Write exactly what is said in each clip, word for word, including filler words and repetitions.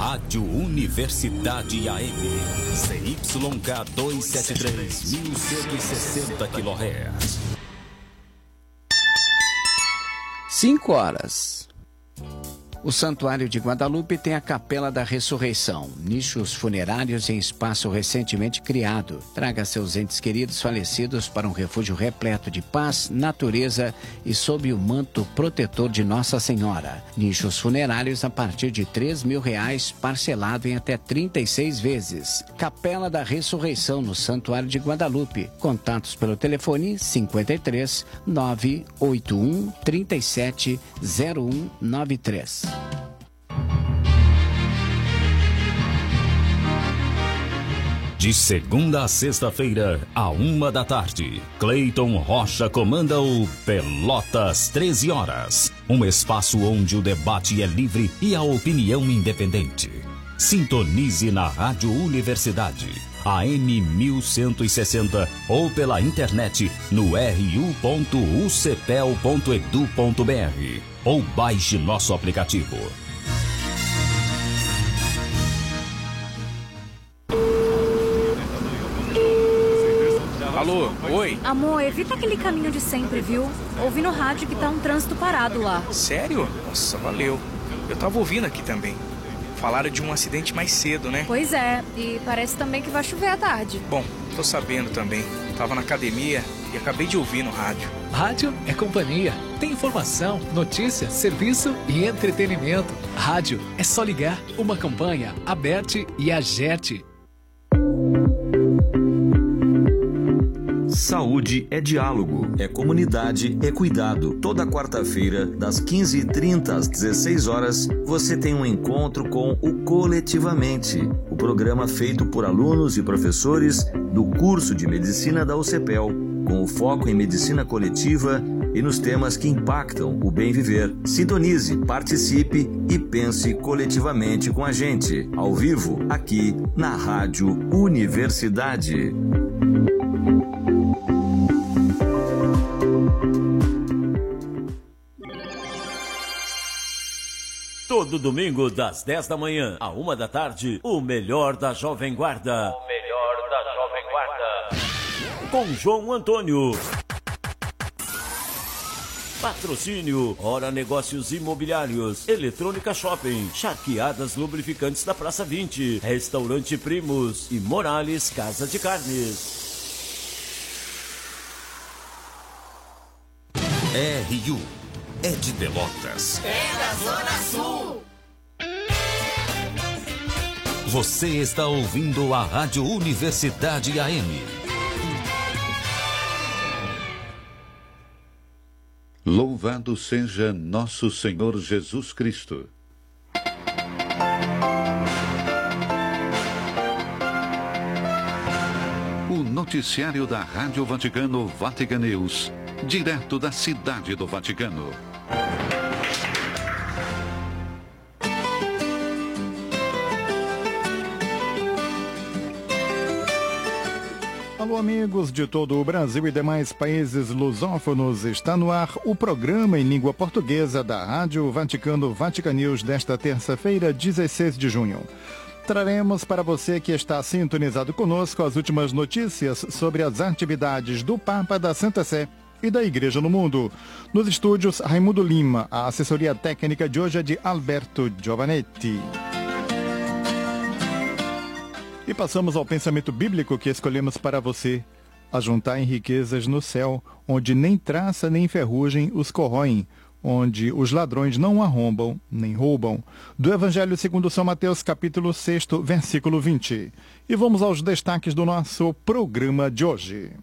Rádio Universidade A M, C Y K duzentos e setenta e três, mil cento e sessenta quilohertz. Cinco horas. O Santuário de Guadalupe tem a Capela da Ressurreição, nichos funerários em espaço recentemente criado. Traga seus entes queridos falecidos para um refúgio repleto de paz, natureza e sob o manto protetor de Nossa Senhora. Nichos funerários a partir de três mil reais, parcelado em até trinta e seis vezes. Capela da Ressurreição no Santuário de Guadalupe. Contatos pelo telefone cinquenta e três, nove oito um, trinta e sete, zero um nove três. De segunda a sexta-feira, à uma da tarde, Cleiton Rocha comanda o Pelotas treze horas. Um espaço onde o debate é livre e a opinião independente. Sintonize na Rádio Universidade, A M mil cento e sessenta, ou pela internet no r u ponto u c p e l ponto e d u ponto b r, ou baixe nosso aplicativo. Alô, oi? Amor, evita aquele caminho de sempre, viu? Ouvi no rádio que tá um trânsito parado lá. Sério? Nossa, valeu. Eu tava ouvindo aqui também. Falaram de um acidente mais cedo, né? Pois é, e parece também que vai chover à tarde. Bom, tô sabendo também. Tava na academia e acabei de ouvir no rádio. Rádio é companhia. Tem informação, notícia, serviço e entretenimento. Rádio é só ligar. Uma campanha, Aberte e Agerte. Saúde é diálogo, é comunidade, é cuidado. Toda quarta-feira, das quinze e trinta às dezesseis horas, você tem um encontro com o Coletivamente, o programa feito por alunos e professores do curso de Medicina da U C P E L, com o foco em medicina coletiva e nos temas que impactam o bem viver. Sintonize, participe e pense coletivamente com a gente, ao vivo, aqui na Rádio Universidade. Todo domingo, das dez da manhã à uma da tarde, o melhor da Jovem Guarda. O melhor da Jovem Guarda. Com João Antônio. Patrocínio, Hora Negócios Imobiliários, Eletrônica Shopping, Charqueadas Lubrificantes da Praça vinte, Restaurante Primos e Morales Casa de Carnes. R U é de Pelotas. É da Zona Sul. Você está ouvindo a Rádio Universidade A M. Louvado seja nosso Senhor Jesus Cristo. O noticiário da Rádio Vaticano Vatican News, direto da Cidade do Vaticano. Alô, amigos de todo o Brasil e demais países lusófonos, está no ar o programa em língua portuguesa da Rádio Vaticano Vatican News desta terça-feira, dezesseis de junho. Traremos para você que está sintonizado conosco as últimas notícias sobre as atividades do Papa, da Santa Sé e da Igreja no Mundo. Nos estúdios, Raimundo Lima. A assessoria técnica de hoje é de Alberto Giovanetti. E passamos ao pensamento bíblico que escolhemos para você. Ajuntai riquezas no céu, onde nem traça nem ferrugem os corroem, onde os ladrões não arrombam nem roubam. Do Evangelho segundo São Mateus, capítulo seis, versículo vinte. E vamos aos destaques do nosso programa de hoje.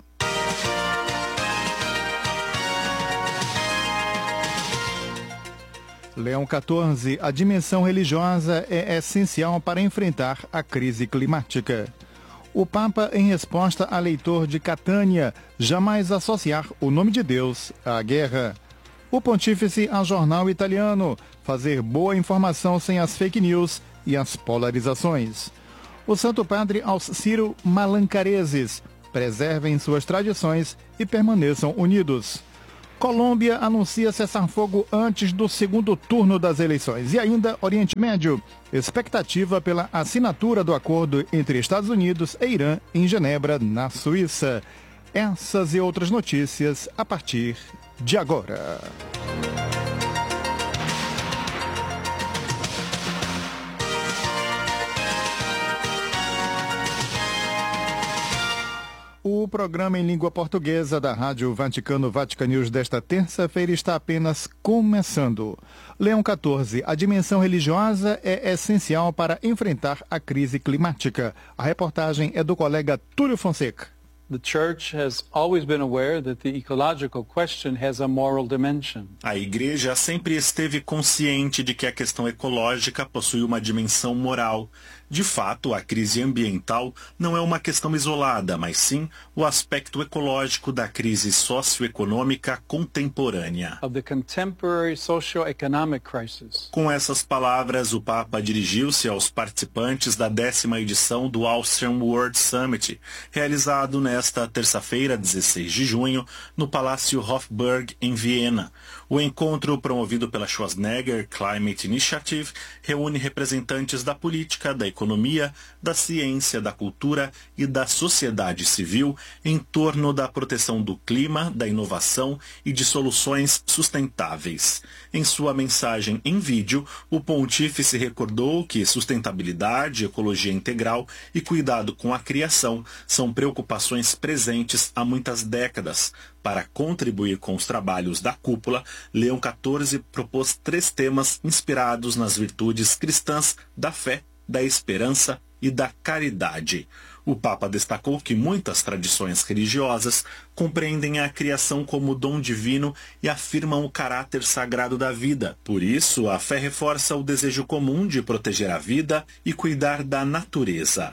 Leão quatorze, a dimensão religiosa é essencial para enfrentar a crise climática. O Papa, em resposta a leitor de Catânia, jamais associar o nome de Deus à guerra. O Pontífice ao jornal italiano, fazer boa informação sem as fake news e as polarizações. O Santo Padre aos Ciro Malancareses, preservem suas tradições e permaneçam unidos. Colômbia anuncia cessar-fogo antes do segundo turno das eleições. E ainda Oriente Médio, expectativa pela assinatura do acordo entre Estados Unidos e Irã em Genebra, na Suíça. Essas e outras notícias a partir de agora. O programa em língua portuguesa da Rádio Vaticano Vatican News desta terça-feira está apenas começando. Leão quatorze. A dimensão religiosa é essencial para enfrentar a crise climática. A reportagem é do colega Túlio Fonseca. The Church has always been aware that the ecological question has a moral dimension. A Igreja sempre esteve consciente de que a questão ecológica possui uma dimensão moral. De fato, a crise ambiental não é uma questão isolada, mas sim o aspecto ecológico da crise socioeconômica contemporânea. Of the contemporary socio-economic crisis. Com essas palavras, o Papa dirigiu-se aos participantes da décima edição do Austrian World Summit, realizado nesta terça-feira, dezesseis de junho, no Palácio Hofburg, em Viena. O encontro, promovido pela Schwarzenegger Climate Initiative, reúne representantes da política, da economia, da ciência, da cultura e da sociedade civil em torno da proteção do clima, da inovação e de soluções sustentáveis. Em sua mensagem em vídeo, o pontífice recordou que sustentabilidade, ecologia integral e cuidado com a criação são preocupações presentes há muitas décadas. Para contribuir com os trabalhos da cúpula, Leão quatorze propôs três temas inspirados nas virtudes cristãs da fé, da esperança e da caridade. O Papa destacou que muitas tradições religiosas compreendem a criação como dom divino e afirmam o caráter sagrado da vida. Por isso, a fé reforça o desejo comum de proteger a vida e cuidar da natureza.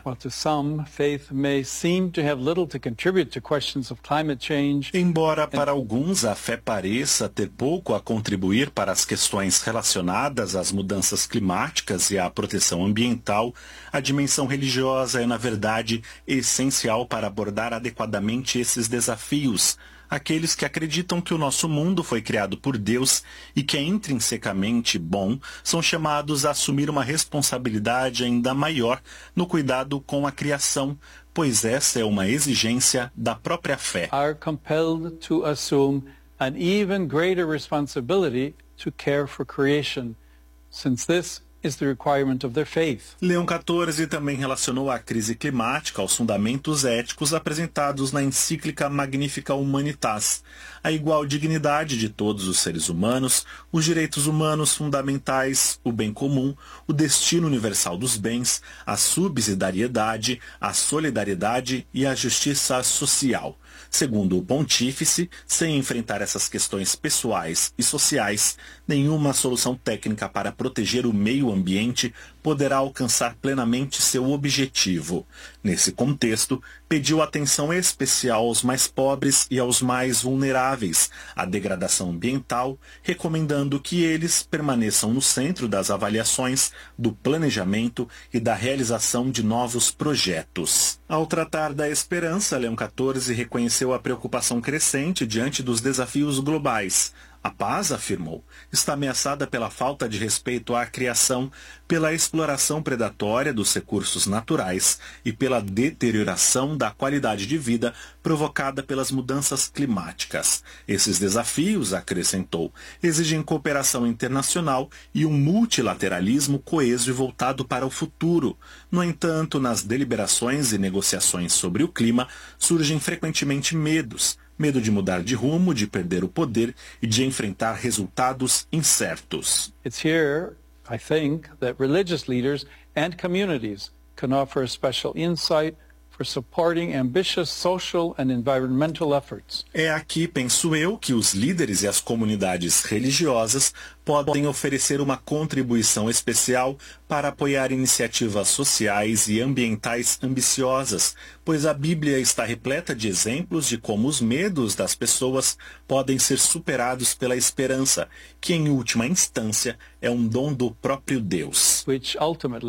Embora para alguns a fé pareça ter pouco a contribuir para as questões relacionadas às mudanças climáticas e à proteção ambiental, a dimensão religiosa é, na verdade, essencial para abordar adequadamente esses desafios. Aqueles que acreditam que o nosso mundo foi criado por Deus e que é intrinsecamente bom, são chamados a assumir uma responsabilidade ainda maior no cuidado com a criação, pois essa é uma exigência da própria fé. Are compelled to assume an even greater responsibility to care for creation, since this is the requirement of their faith. Leão quatorze também relacionou a crise climática aos fundamentos éticos apresentados na encíclica Magnifica Humanitas, a igual dignidade de todos os seres humanos, os direitos humanos fundamentais, o bem comum, o destino universal dos bens, a subsidiariedade, a solidariedade e a justiça social. Segundo o pontífice, sem enfrentar essas questões pessoais e sociais, nenhuma solução técnica para proteger o meio ambiente poderá alcançar plenamente seu objetivo. Nesse contexto, pediu atenção especial aos mais pobres e aos mais vulneráveis à degradação ambiental, recomendando que eles permaneçam no centro das avaliações, do planejamento e da realização de novos projetos. Ao tratar da esperança, Leão quatorze reconheceu a preocupação crescente diante dos desafios globais. A paz, afirmou, está ameaçada pela falta de respeito à criação, pela exploração predatória dos recursos naturais e pela deterioração da qualidade de vida provocada pelas mudanças climáticas. Esses desafios, acrescentou, exigem cooperação internacional e um multilateralismo coeso e voltado para o futuro. No entanto, nas deliberações e negociações sobre o clima, surgem frequentemente medos. Medo de mudar de rumo, de perder o poder e de enfrentar resultados incertos. It's here, I think, that religious leaders and communities can offer a special insight for supporting ambitious social and environmental efforts. É aqui, penso eu, que os líderes e as comunidades religiosas podem oferecer uma contribuição especial para apoiar iniciativas sociais e ambientais ambiciosas, pois a Bíblia está repleta de exemplos de como os medos das pessoas podem ser superados pela esperança, que em última instância é um dom do próprio Deus. Which ultimately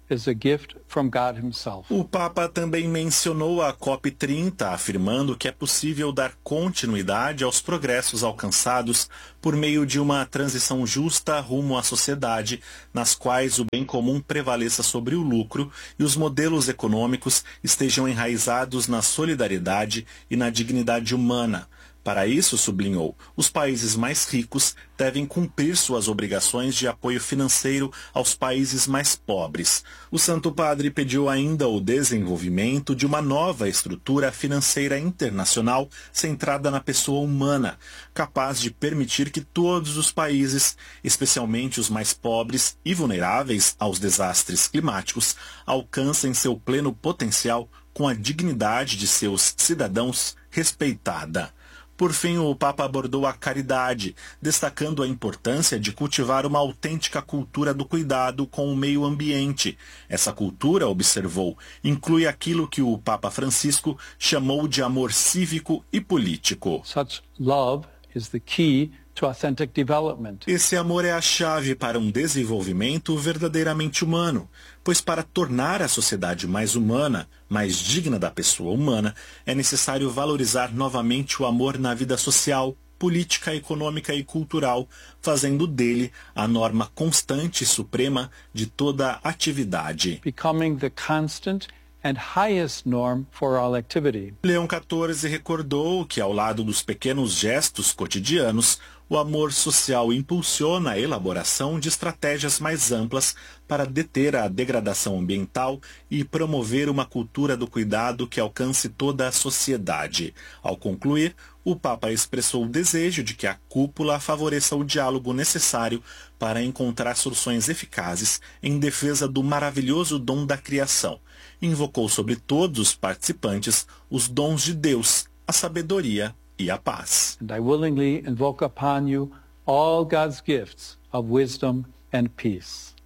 is a gift from God himself. O Papa também mencionou a COP trinta, afirmando que é possível dar continuidade aos progressos alcançados por meio de uma transição justa rumo à sociedade, nas quais o bem comum prevaleça sobre o lucro e os modelos econômicos estejam enraizados na solidariedade e na dignidade humana. Para isso, sublinhou, os países mais ricos devem cumprir suas obrigações de apoio financeiro aos países mais pobres. O Santo Padre pediu ainda o desenvolvimento de uma nova estrutura financeira internacional centrada na pessoa humana, capaz de permitir que todos os países, especialmente os mais pobres e vulneráveis aos desastres climáticos, alcancem seu pleno potencial com a dignidade de seus cidadãos respeitada. Por fim, o Papa abordou a caridade, destacando a importância de cultivar uma autêntica cultura do cuidado com o meio ambiente. Essa cultura, observou, inclui aquilo que o Papa Francisco chamou de amor cívico e político. Such love is the key to authentic development. Esse amor é a chave para um desenvolvimento verdadeiramente humano, pois para tornar a sociedade mais humana, mais digna da pessoa humana, é necessário valorizar novamente o amor na vida social, política, econômica e cultural, fazendo dele a norma constante e suprema de toda atividade. Becoming the constant and highest norm for all activity. Leão quatorze recordou que, ao lado dos pequenos gestos cotidianos, o amor social impulsiona a elaboração de estratégias mais amplas para deter a degradação ambiental e promover uma cultura do cuidado que alcance toda a sociedade. Ao concluir, o Papa expressou o desejo de que a cúpula favoreça o diálogo necessário para encontrar soluções eficazes em defesa do maravilhoso dom da criação. Invocou sobre todos os participantes os dons de Deus, a sabedoria e a paz. And I willingly invoke upon you all God's gifts of wisdom and peace.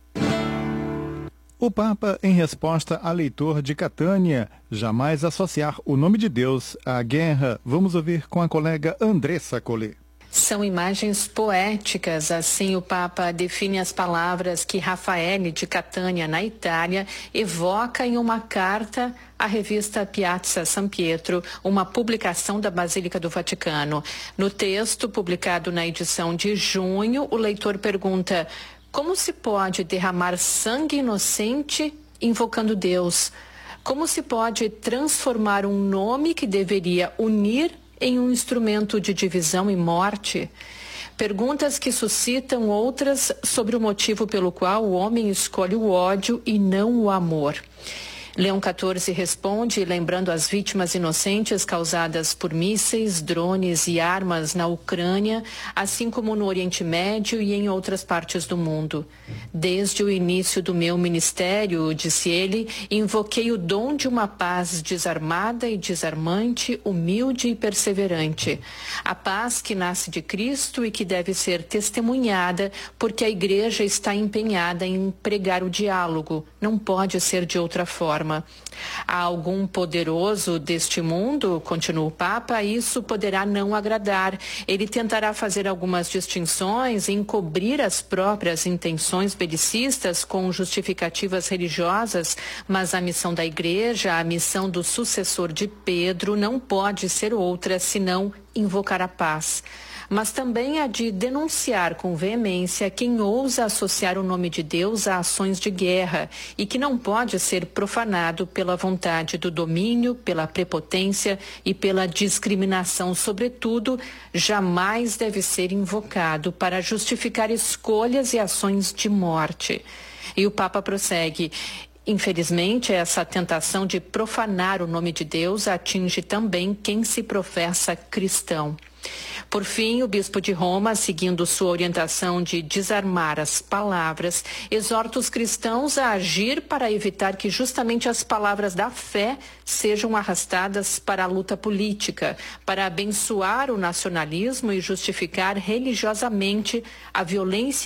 O Papa, em resposta a leitor de Catânia, jamais associar o nome de Deus à guerra. Vamos ouvir com a colega Andressa Collet. São imagens poéticas, assim o Papa define as palavras que Raffaele de Catânia, na Itália, evoca em uma carta à revista Piazza San Pietro, uma publicação da Basílica do Vaticano. No texto, publicado na edição de junho, o leitor pergunta: como se pode derramar sangue inocente invocando Deus? Como se pode transformar um nome que deveria unir em um instrumento de divisão e morte? Perguntas que suscitam outras sobre o motivo pelo qual o homem escolhe o ódio e não o amor. Leão quatorze responde, lembrando as vítimas inocentes causadas por mísseis, drones e armas na Ucrânia, assim como no Oriente Médio e em outras partes do mundo. Desde o início do meu ministério, disse ele, invoquei o dom de uma paz desarmada e desarmante, humilde e perseverante. A paz que nasce de Cristo e que deve ser testemunhada, porque a Igreja está empenhada em pregar o diálogo. Não pode ser de outra forma. Há algum poderoso deste mundo, continua o Papa, isso poderá não agradar. Ele tentará fazer algumas distinções e encobrir as próprias intenções belicistas com justificativas religiosas, mas a missão da Igreja, a missão do sucessor de Pedro, não pode ser outra senão invocar a paz. Mas também a de denunciar com veemência quem ousa associar o nome de Deus a ações de guerra e que não pode ser profanado pela vontade do domínio, pela prepotência e pela discriminação. Sobretudo, jamais deve ser invocado para justificar escolhas e ações de morte. E o Papa prossegue: infelizmente, essa tentação de profanar o nome de Deus atinge também quem se professa cristão. Por fim, o bispo de Roma, seguindo sua orientação de desarmar as palavras, exorta os cristãos a agir para evitar que justamente as palavras da fé sejam arrastadas para a luta política, para abençoar o nacionalismo e justificar religiosamente a violência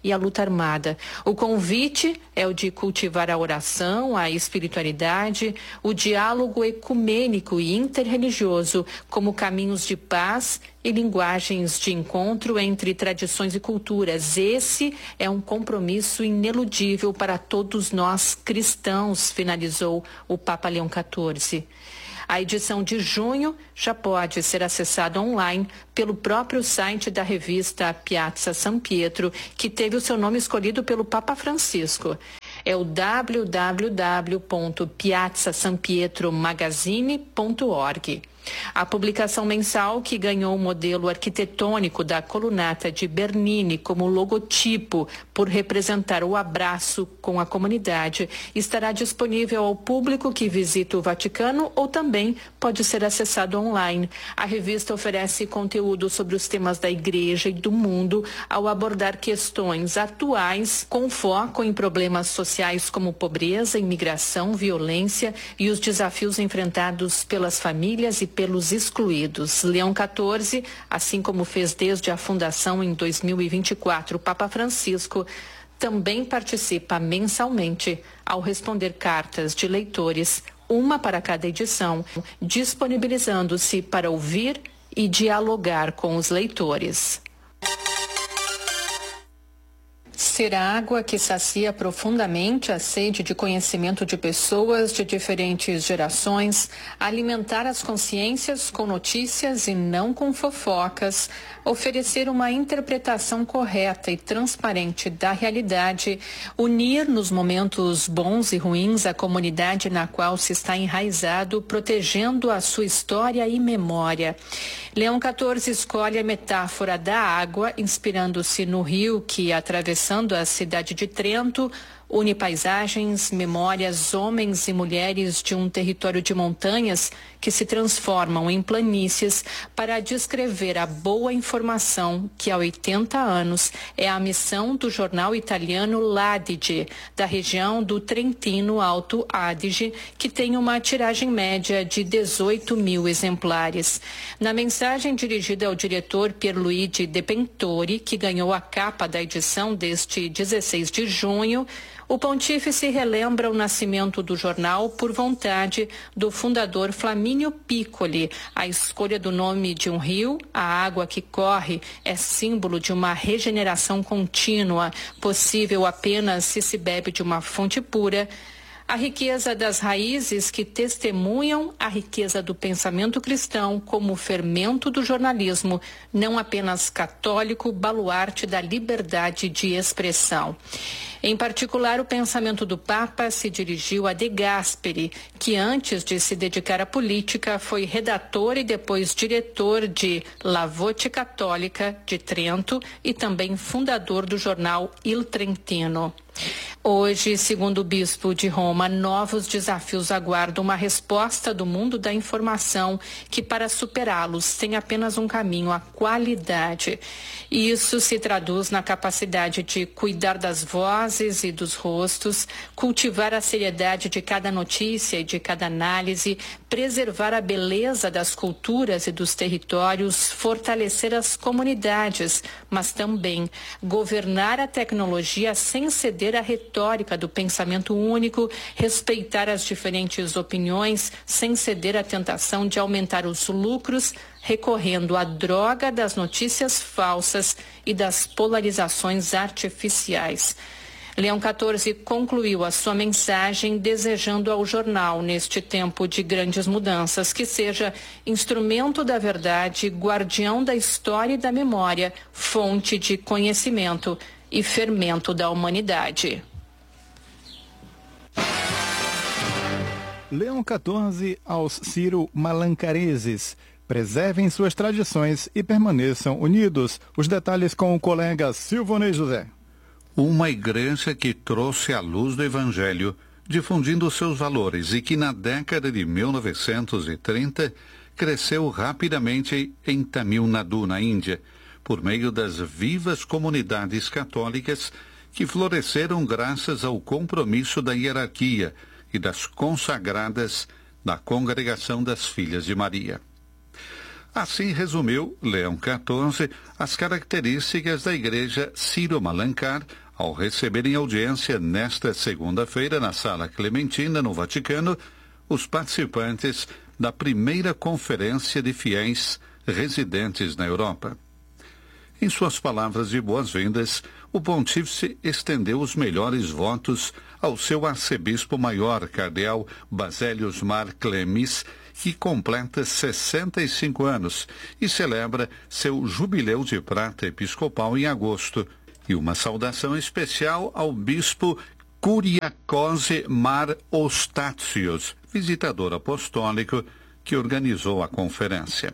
e a luta armada. O convite é o de cultivar a oração, a espiritualidade, o diálogo ecumênico e interreligioso como caminhos de paz e linguagens de encontro entre tradições e culturas. Esse é um compromisso ineludível para todos nós cristãos, finalizou o Papa Leão quatorze. A edição de junho já pode ser acessada online pelo próprio site da revista Piazza San Pietro, que teve o seu nome escolhido pelo Papa Francisco. É o w w w ponto piazza san pietro magazine ponto org. A publicação mensal, que ganhou o modelo arquitetônico da colunata de Bernini como logotipo por representar o abraço com a comunidade, estará disponível ao público que visita o Vaticano ou também pode ser acessado online. A revista oferece conteúdo sobre os temas da Igreja e do mundo ao abordar questões atuais com foco em problemas sociais como pobreza, imigração, violência e os desafios enfrentados pelas famílias e pelos excluídos. Leão quatorze, assim como fez desde a fundação em dois mil e vinte e quatro, o Papa Francisco também participa mensalmente ao responder cartas de leitores, uma para cada edição, disponibilizando-se para ouvir e dialogar com os leitores. Ser a água que sacia profundamente a sede de conhecimento de pessoas de diferentes gerações, alimentar as consciências com notícias e não com fofocas, oferecer uma interpretação correta e transparente da realidade, unir nos momentos bons e ruins a comunidade na qual se está enraizado, protegendo a sua história e memória. Leão quatorze escolhe a metáfora da água, inspirando-se no rio que, atravessando a cidade de Trento, une paisagens, memórias, homens e mulheres de um território de montanhas que se transformam em planícies para descrever a boa informação que há oitenta anos é a missão do jornal italiano L'Adige, da região do Trentino Alto Adige, que tem uma tiragem média de dezoito mil exemplares. Na mensagem dirigida ao diretor Pierluigi De Pentori, que ganhou a capa da edição deste dezesseis de junho, o pontífice relembra o nascimento do jornal por vontade do fundador Flamínio Piccoli. A escolha do nome de um rio, a água que corre, é símbolo de uma regeneração contínua, possível apenas se se bebe de uma fonte pura. A riqueza das raízes que testemunham a riqueza do pensamento cristão como fermento do jornalismo, não apenas católico, baluarte da liberdade de expressão. Em particular, o pensamento do Papa se dirigiu a De Gasperi, que antes de se dedicar à política foi redator e depois diretor de La Voce Cattolica de Trento e também fundador do jornal Il Trentino. Hoje, segundo o bispo de Roma, novos desafios aguardam uma resposta do mundo da informação que, para superá-los, tem apenas um caminho: a qualidade. Isso se traduz na capacidade de cuidar das vozes e dos rostos, cultivar a seriedade de cada notícia e de cada análise, preservar a beleza das culturas e dos territórios, fortalecer as comunidades, mas também governar a tecnologia sem ceder à retórica do pensamento único, respeitar as diferentes opiniões sem ceder à tentação de aumentar os lucros, recorrendo à droga das notícias falsas e das polarizações artificiais. Leão quatorze concluiu a sua mensagem desejando ao jornal, neste tempo de grandes mudanças, que seja instrumento da verdade, guardião da história e da memória, fonte de conhecimento e fermento da humanidade. Leão quatorze aos Ciro-Malancareses. Preservem suas tradições e permaneçam unidos. Os detalhes com o colega Silvonei José. Uma igreja que trouxe a luz do Evangelho, difundindo seus valores e que na década de mil novecentos e trinta cresceu rapidamente em Tamil Nadu, na Índia, por meio das vivas comunidades católicas que floresceram graças ao compromisso da hierarquia e das consagradas da Congregação das Filhas de Maria. Assim resumiu Leão quatorze as características da Igreja Sírio-Malankar ao receber em audiência nesta segunda-feira na Sala Clementina, no Vaticano, os participantes da primeira Conferência de Fiéis Residentes na Europa. Em suas palavras de boas-vindas, o pontífice estendeu os melhores votos ao seu arcebispo maior, cardeal Baselius Mar Clemis, que completa sessenta e cinco anos e celebra seu jubileu de prata episcopal em agosto, e uma saudação especial ao bispo Kyriakos Mar Ostátios, visitador apostólico, que organizou a conferência.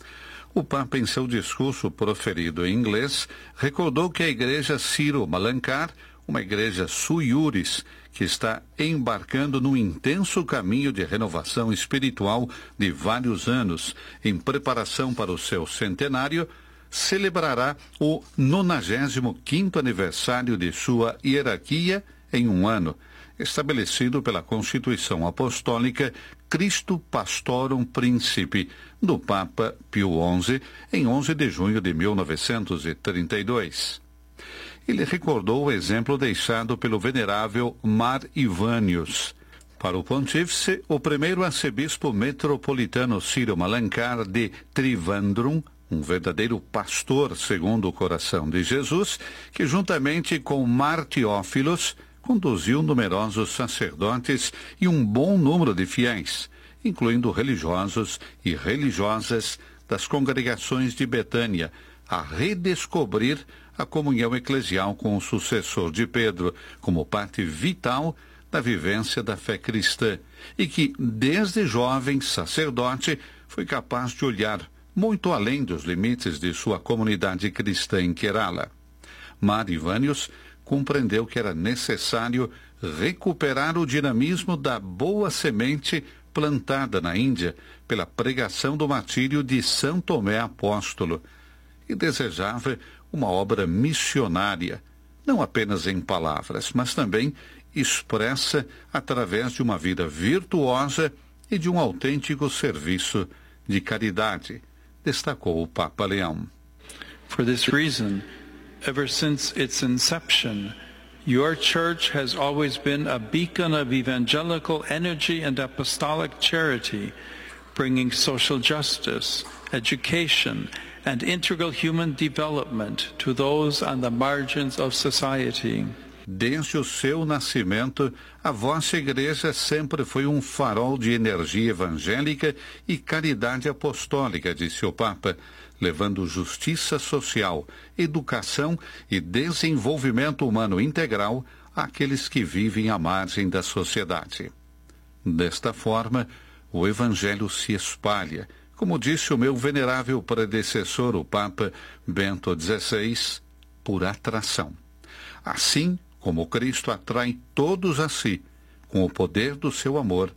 O Papa, em seu discurso proferido em inglês, recordou que a Igreja Sírio-Malankar, uma igreja sui iuris, que está embarcando num intenso caminho de renovação espiritual de vários anos, em preparação para o seu centenário, celebrará o nonagésimo quinto aniversário de sua hierarquia em um ano, estabelecido pela Constituição Apostólica Christo Pastorum Principi, do Papa Pio onze, em onze de junho de mil novecentos e trinta e dois. Ele recordou o exemplo deixado pelo venerável Mar Ivânios. Para o pontífice, o primeiro arcebispo metropolitano Sírio-Malankar de Trivandrum, um verdadeiro pastor segundo o coração de Jesus, que juntamente com Mar Teófilos conduziu numerosos sacerdotes e um bom número de fiéis, incluindo religiosos e religiosas das congregações de Betânia, a redescobrir a comunhão eclesial com o sucessor de Pedro, como parte vital da vivência da fé cristã, e que, desde jovem sacerdote, foi capaz de olhar muito além dos limites de sua comunidade cristã em Kerala. Mar Ivânios compreendeu que era necessário recuperar o dinamismo da boa semente plantada na Índia pela pregação do martírio de São Tomé Apóstolo, e desejava uma obra missionária, não apenas em palavras, mas também expressa através de uma vida virtuosa e de um autêntico serviço de caridade, destacou o Papa Leão. For this reason, ever since its inception, your church has always been a beacon of evangelical energy and apostolic charity, bringing social justice, education, and integral human development to those on the margins of society. Desde o seu nascimento, a vossa igreja sempre foi um farol de energia evangélica e caridade apostólica, disse o Papa, levando justiça social, educação e desenvolvimento humano integral àqueles que vivem à margem da sociedade. Desta forma, o Evangelho se espalha, como disse o meu venerável predecessor, o Papa Bento dezesseis, por atração. Assim como Cristo atrai todos a si, com o poder do seu amor,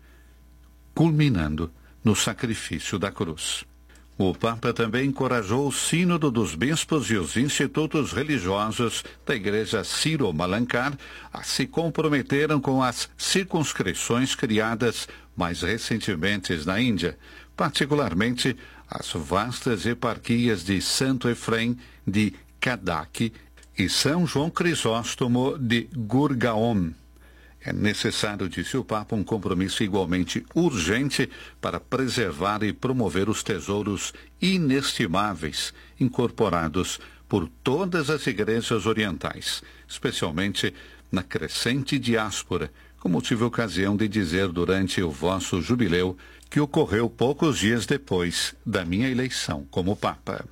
culminando no sacrifício da cruz. O Papa também encorajou o Sínodo dos Bispos e os institutos religiosos da Igreja Sírio-Malankar a se comprometeram com as circunscrições criadas mais recentemente na Índia, particularmente as vastas eparquias de Santo Efrém de Kadak e São João Crisóstomo de Gurgaon. É necessário, disse o Papa, um compromisso igualmente urgente para preservar e promover os tesouros inestimáveis incorporados por todas as igrejas orientais, especialmente na crescente diáspora, como tive ocasião de dizer durante o vosso jubileu, que ocorreu poucos dias depois da minha eleição como Papa.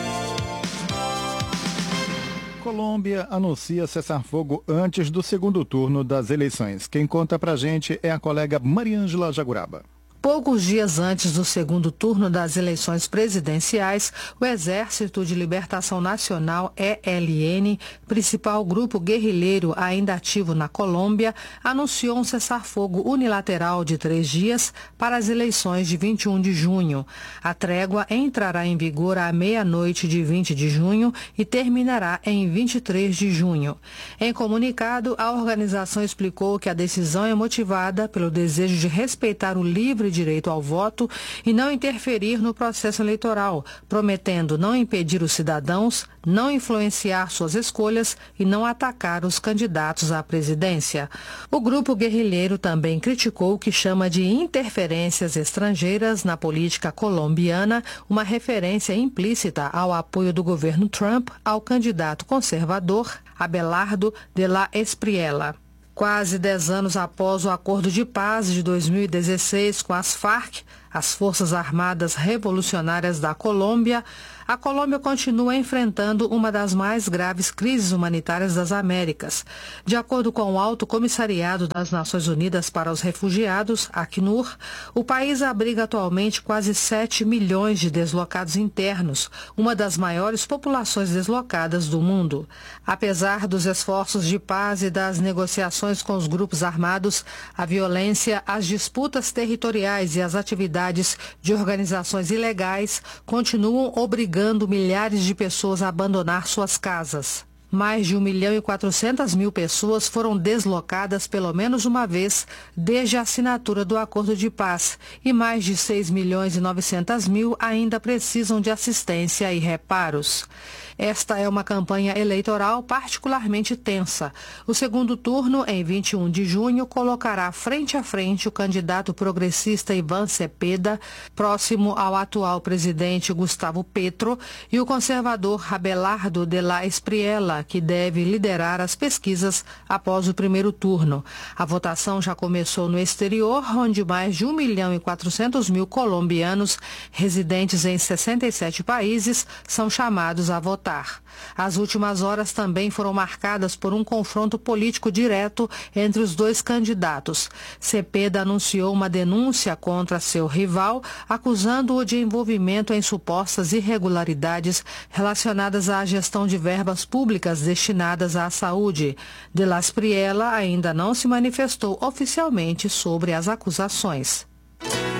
Colômbia anuncia cessar-fogo antes do segundo turno das eleições. Quem conta pra gente é a colega Mariângela Jaguraba. Poucos dias antes do segundo turno das eleições presidenciais, o Exército de Libertação Nacional, E L N, principal grupo guerrilheiro ainda ativo na Colômbia, anunciou um cessar-fogo unilateral de três dias para as eleições de vinte e um de junho. A trégua entrará em vigor à meia-noite de vinte de junho e terminará em vinte e três de junho. Em comunicado, a organização explicou que a decisão é motivada pelo desejo de respeitar o livre direito ao voto e não interferir no processo eleitoral, prometendo não impedir os cidadãos, não influenciar suas escolhas e não atacar os candidatos à presidência. O grupo guerrilheiro também criticou o que chama de interferências estrangeiras na política colombiana, uma referência implícita ao apoio do governo Trump ao candidato conservador Abelardo de la Espriella. Quase dez anos após o acordo de paz de dois mil e dezesseis com as Farc, as Forças Armadas Revolucionárias da Colômbia, a Colômbia continua enfrentando uma das mais graves crises humanitárias das Américas. De acordo com o Alto Comissariado das Nações Unidas para os Refugiados, Acnur, o país abriga atualmente quase sete milhões de deslocados internos, uma das maiores populações deslocadas do mundo. Apesar dos esforços de paz e das negociações com os grupos armados, a violência, as disputas territoriais e as atividades de organizações ilegais continuam obrigando milhares de pessoas a abandonar suas casas. Mais de um milhão e quatrocentas mil pessoas foram deslocadas pelo menos uma vez desde a assinatura do acordo de paz e mais de seis milhões e novecentas mil ainda precisam de assistência e reparos. Esta é uma campanha eleitoral particularmente tensa. O segundo turno, em vinte e um de junho, colocará frente a frente o candidato progressista Iván Cepeda, próximo ao atual presidente Gustavo Petro, e o conservador Abelardo de la Espriella, que deve liderar as pesquisas após o primeiro turno. A votação já começou no exterior, onde mais de um milhão e quatrocentos mil colombianos, residentes em sessenta e sete países, são chamados a votar. As últimas horas também foram marcadas por um confronto político direto entre os dois candidatos. Cepeda anunciou uma denúncia contra seu rival, acusando-o de envolvimento em supostas irregularidades relacionadas à gestão de verbas públicas destinadas à saúde. De la Espriella ainda não se manifestou oficialmente sobre as acusações.